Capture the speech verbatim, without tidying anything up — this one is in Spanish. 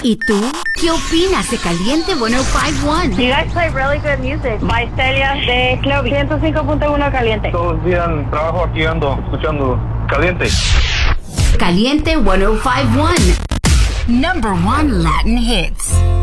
¿Y tú? ¿Qué opinas de Caliente ciento cincuenta y uno? You guys play really good music. By Celia de Clovis. ciento cinco punto uno Caliente. Todos los días en trabajo aquí ando escuchando Caliente. Caliente ciento cincuenta y uno. Number one Latin hits.